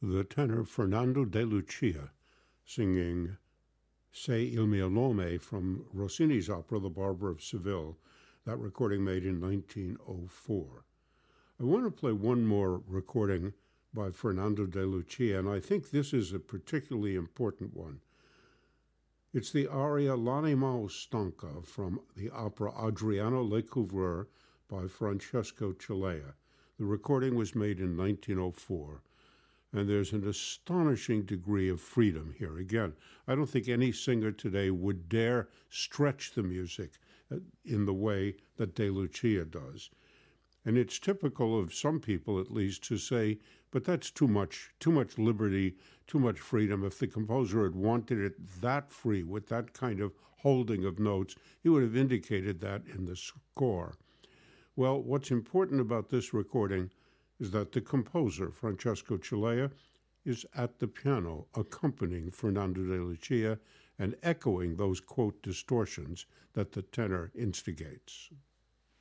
the tenor Fernando de Lucia singing Se il mio nome from Rossini's opera The Barber of Seville, that recording made in 1904. I want to play one more recording by Fernando de Lucia, and I think this is a particularly important one. It's the aria L'anima stanca from the opera Adriano Lecouvreur by Francesco Celea. The recording was made in 1904, and there's an astonishing degree of freedom here. Again, I don't think any singer today would dare stretch the music in the way that De Lucia does. And it's typical of some people, at least, to say, but that's too much liberty, too much freedom. If the composer had wanted it that free, with that kind of holding of notes, he would have indicated that in the score. Well, what's important about this recording is that the composer, Francesco Celea, is at the piano accompanying Fernando de Lucia and echoing those, quote, distortions that the tenor instigates.